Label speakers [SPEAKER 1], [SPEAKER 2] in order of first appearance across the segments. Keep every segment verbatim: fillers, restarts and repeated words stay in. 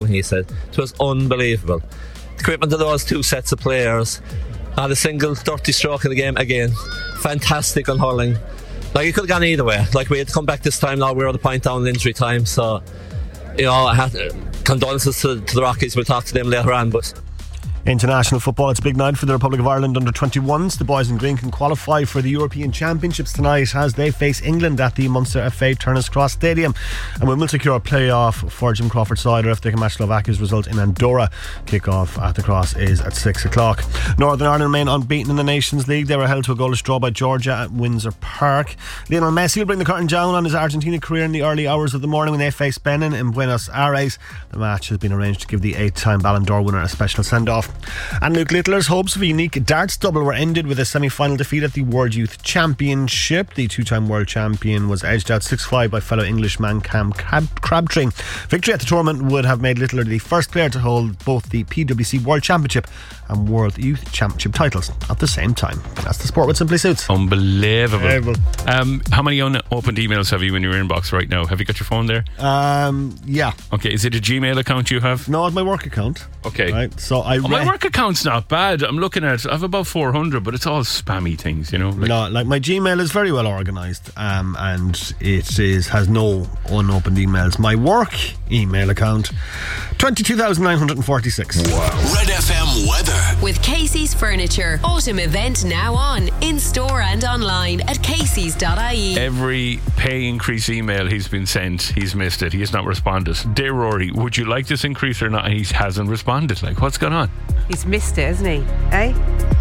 [SPEAKER 1] he said. It was unbelievable. The equipment of those two sets of players, and a single dirty stroke in the game again. Fantastic on hurling. Like, it could have gone either way. Like, we had to come back this time now. We were at the point down in injury time, so, you know, I had to, condolences to, to the Rockies. We'll talk to them later on, but
[SPEAKER 2] International football, it's a big night for the Republic of Ireland under twenty-ones. The boys in green can qualify for the European Championships tonight as they face England at the Munster F A Turners Cross Stadium, and we will secure a playoff for Jim Crawford side if they can match Slovakia's result in Andorra. Kick-off at the Cross is at six o'clock. Northern Ireland remain unbeaten in the Nations League. They were held to a goalless draw by Georgia at Windsor Park. Lionel Messi will bring the curtain down on his Argentina career in the early hours of the morning when they face Benin in Buenos Aires. The match has been arranged to give the eight-time Ballon d'Or winner a special send-off. And Luke Littler's hopes of a unique darts double were ended with a semi-final defeat at the World Youth Championship. The two-time world champion was edged out six five by fellow Englishman Cam Crab- Crabtree. Victory at the tournament would have made Littler the first player to hold both the P W C World Championship and World Youth Championship titles at the same time. That's the sport with Simply Suits.
[SPEAKER 3] Unbelievable.
[SPEAKER 2] Unbelievable.
[SPEAKER 3] Um, how many unopened emails have you in your inbox right now? Have you got your phone there?
[SPEAKER 2] Um, yeah.
[SPEAKER 3] Okay, is it a Gmail account you have?
[SPEAKER 2] No, it's my work account.
[SPEAKER 3] Okay.
[SPEAKER 2] Right, so I
[SPEAKER 3] oh,
[SPEAKER 2] re-
[SPEAKER 3] my work account's not bad. I'm looking at, I have about four hundred, but it's all spammy things, you know. Like,
[SPEAKER 2] no, like my Gmail is very well organised, um, and it is has no unopened emails. My work email account, twenty-two thousand nine hundred forty-six.
[SPEAKER 4] Wow. Red F M weather
[SPEAKER 5] with Casey's Furniture. Autumn event now on, in store and online at caseys dot I E.
[SPEAKER 3] Every pay increase email he's been sent, he's missed it. He has not responded. Dear Rory, would you like this increase or not? And he hasn't responded. Like, what's going on?
[SPEAKER 6] He's missed it, hasn't he? Eh?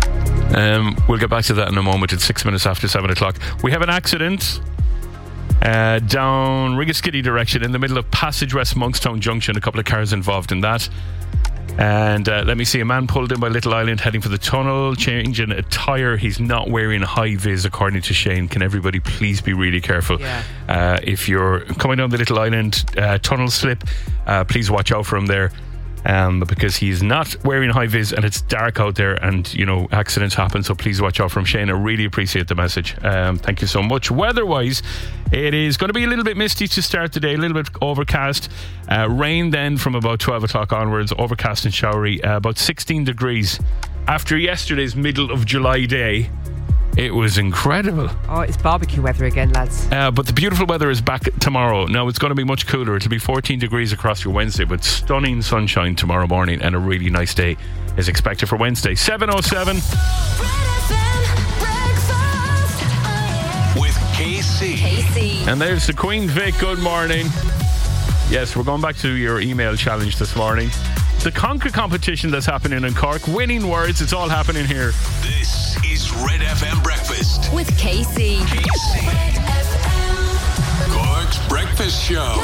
[SPEAKER 3] Um, we'll get back to that in a moment. It's six minutes after seven o'clock. We have an accident uh, down Rigaskiddy direction in the middle of Passage West Monkstown Junction. A couple of cars involved in that. And uh, let me see, a man pulled in by Little Island heading for the tunnel, changing a tyre. He's not wearing high vis, according to Shane. Can everybody please be really careful?
[SPEAKER 6] Yeah.
[SPEAKER 3] Uh, if you're coming down the Little Island uh, tunnel slip, uh, please watch out for him there. Um, because he's not wearing high vis and it's dark out there, and you know accidents happen, so please watch out from Shane. I really appreciate the message. Um, thank you so much. Weather-wise, it is going to be a little bit misty to start the day, a little bit overcast. Uh, rain then from about twelve o'clock onwards, overcast and showery. Uh, about sixteen degrees after yesterday's middle of July day. It was incredible.
[SPEAKER 6] Oh, it's barbecue weather again, lads.
[SPEAKER 3] Uh, but the beautiful weather is back tomorrow. Now, it's going to be much cooler. It'll be fourteen degrees across your Wednesday, but stunning sunshine tomorrow morning, and a really nice day is expected for Wednesday. seven oh seven
[SPEAKER 4] with K C.
[SPEAKER 5] K C.
[SPEAKER 3] And there's the Queen Vic. Good morning. Yes, we're going back to your email challenge this morning. The Conquer competition that's happening in Cork. Winning words, it's all happening here.
[SPEAKER 4] This is Red F M Breakfast
[SPEAKER 5] with K C.
[SPEAKER 4] K C. Red F M. Cork's Breakfast Show.